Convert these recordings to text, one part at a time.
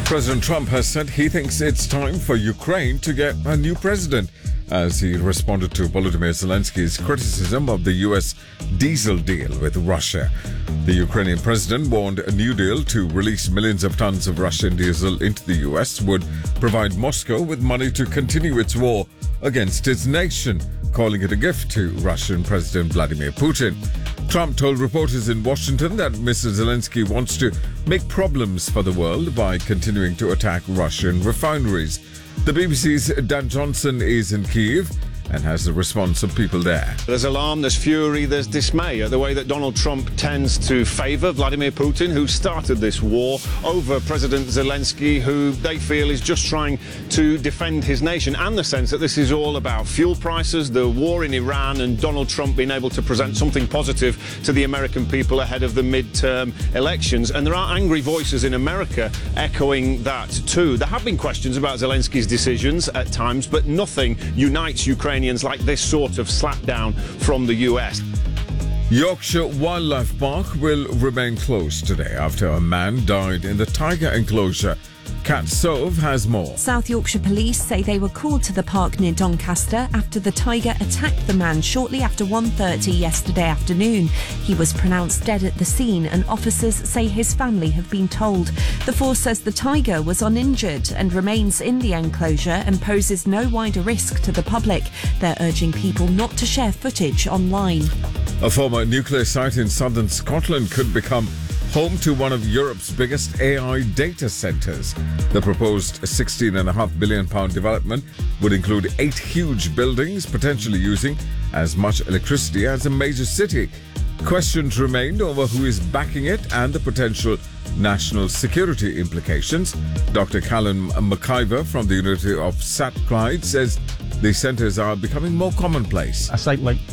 President Trump has said he thinks it's time for Ukraine to get a new president as he responded to Volodymyr Zelensky's criticism of the U.S. diesel deal with Russia. The Ukrainian president warned a new deal to release millions of tons of Russian diesel into the U.S. would provide Moscow with money to continue its war against its nation, calling it a gift to Russian President Vladimir Putin. Trump told reporters in Washington that Mr. Zelensky wants to make problems for the world by continuing to attack Russian refineries. The BBC's Dan Johnson is in Kyiv and has the response of people there. There's alarm, there's fury, there's dismay at the way that Donald Trump tends to favour Vladimir Putin, who started this war, over President Zelensky, who they feel is just trying to defend his nation, and the sense that this is all about fuel prices, the war in Iran, and Donald Trump being able to present something positive to the American people ahead of the midterm elections. And there are angry voices in America echoing that too. There have been questions about Zelensky's decisions at times, but nothing unites Ukrainians like this sort of slapdown from the US. Yorkshire Wildlife Park will remain closed today after a man died in the tiger enclosure. Kat Sove has more. South Yorkshire Police say they were called to the park near Doncaster after the tiger attacked the man shortly after 1:30 yesterday afternoon. He was pronounced dead at the scene and officers say his family have been told. The force says the tiger was uninjured and remains in the enclosure and poses no wider risk to the public. They're urging people not to share footage online. A former nuclear site in southern Scotland could become home to one of Europe's biggest AI data centres. The proposed £16.5 billion development would include 8 huge buildings, potentially using as much electricity as a major city. Questions remained over who is backing it and the potential national security implications. Dr. Callum McIver from the University of Strathclyde says these centres are becoming more commonplace. A site like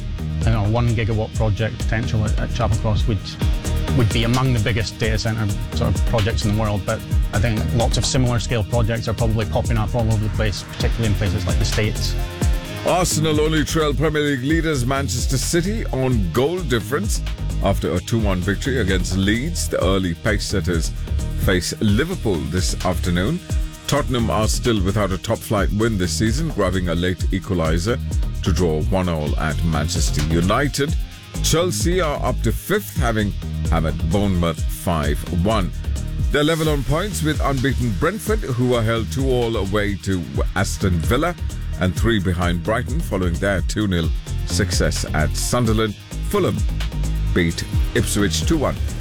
1 gigawatt project potential at Chapplecross would be among the biggest data centre sort of projects in the world, but I think lots of similar scale projects are probably popping up all over the place, particularly in places like the States. Arsenal only trail Premier League leaders Manchester City on goal difference after a 2-1 victory against Leeds. The early pace-setters face Liverpool this afternoon. Tottenham are still without a top-flight win this season, grabbing a late equaliser to draw 1-1 at Manchester United. Chelsea are up to 5th, having hammered Bournemouth 5-1. They're level on points with unbeaten Brentford, who are held 2-2 away to Aston Villa and 3 behind Brighton following their 2-0 success at Sunderland. Fulham beat Ipswich 2-1.